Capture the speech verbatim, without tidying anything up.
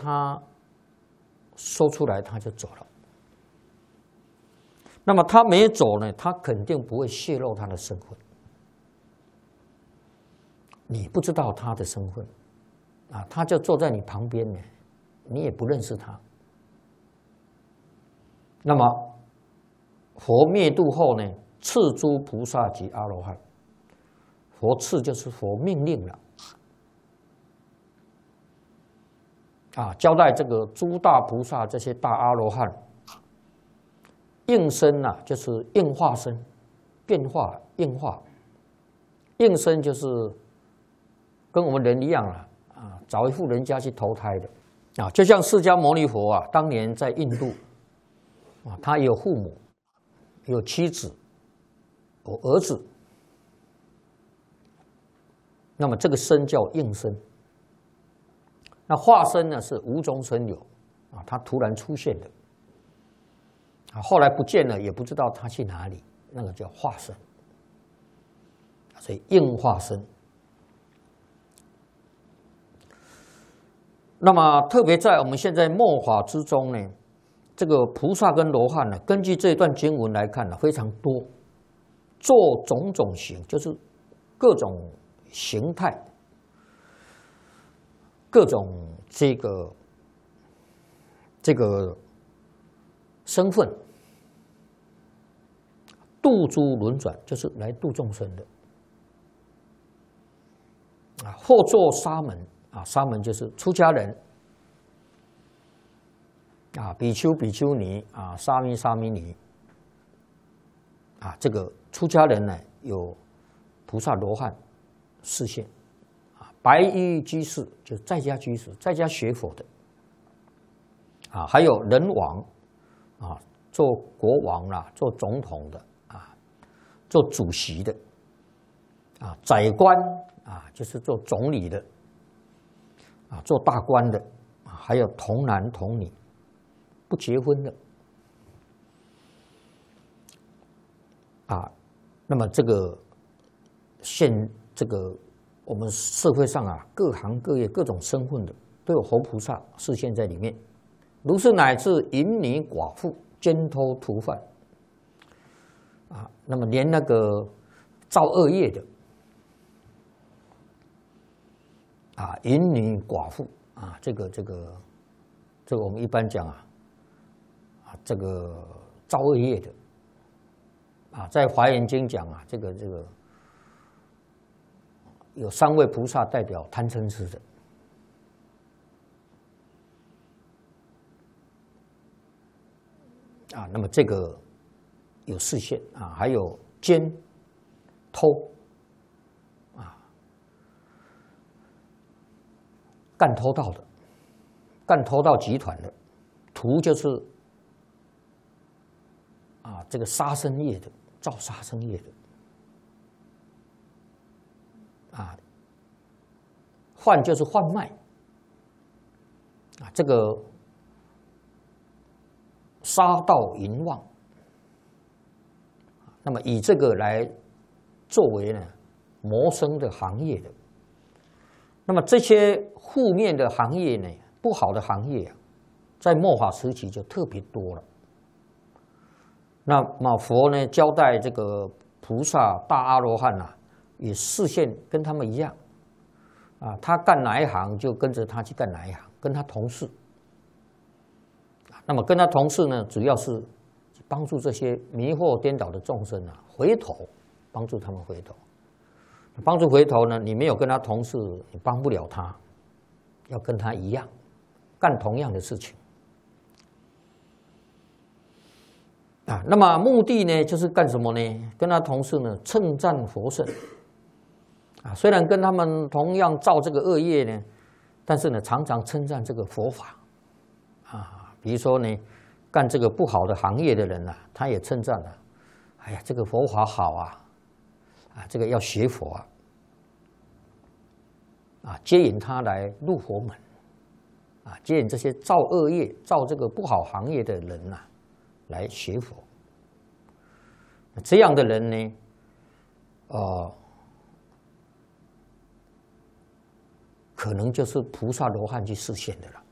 他说出来，他就走了。那么他没走呢，他肯定不会泄露他的身份。你不知道他的身份，啊，他就坐在你旁边呢，你也不认识他。那么佛灭度后呢，赐诸菩萨及阿罗汉。佛赐就是佛命令了，啊，交代这个诸大菩萨这些大阿罗汉。应身呐、啊，就是应化身，变化应化。应身就是跟我们人一样了啊，找一户人家去投胎的啊，就像释迦牟尼佛啊，当年在印度啊，他有父母，有妻子，有儿子。那么这个身叫应身。那化身呢是无中生有啊，他突然出现的。啊，后来不见了，也不知道他去哪里，那个叫化身，所以应化身。那么特别在我们现在末法之中呢，这个菩萨跟罗汉呢，根据这一段经文来看呢，非常多，做种种形，就是各种形态，各种这个这个身份。度诸轮转，就是来度众生的啊。或作沙门啊，沙门就是出家人啊，比丘、比丘尼啊，沙弥、沙弥尼啊。这个出家人呢，有菩萨罗汉示现啊，白衣居士就是在家居士，在家学佛的啊，还有人王啊，做国王啦，做总统的。做主席的，啊，宰官啊，就是做总理的，啊，做大官的，啊，还有童男童女，不结婚的，啊，那么这个现这个我们社会上啊，各行各业各种身份的都有活菩萨示现在里面，如是乃至淫女寡妇、奸偷屠贩。啊，那么连那个造恶业的啊，淫女寡妇啊，这个这个这个我们一般讲啊，啊这个造恶业的啊，在华严经讲啊，这个这个有三位菩萨代表贪嗔痴的啊，那么这个。有视线啊，还有奸、偷啊，干偷盗的，干偷盗集团的，屠就是啊这个杀生业的，造杀生业的啊，贩就是贩卖啊，这个杀盗淫妄。那么以这个来作为呢谋生的行业的，那么这些负面的行业呢，不好的行业啊，在末法时期就特别多了。那么佛呢交代这个菩萨大阿罗汉啊，也示现跟他们一样啊，他干哪一行就跟着他去干哪一行，跟他同事。那么跟他同事呢，主要是。帮助这些迷惑颠倒的众生啊，回头，帮助他们回头。帮助回头呢，你没有跟他同事，你帮不了他，要跟他一样，干同样的事情。啊，那么目的呢，就是干什么呢？跟他同事呢，称赞佛圣。啊，虽然跟他们同样造这个恶业呢，但是呢，常常称赞这个佛法。啊，比如说呢。干这个不好的行业的人呐、啊，他也称赞了、啊，哎呀，这个佛法好啊，啊，这个要学佛啊，啊，接引他来入佛门，啊，接引这些造恶业、造这个不好行业的人呐、啊，来学佛。这样的人呢，呃，可能就是菩萨罗汉去示现的了。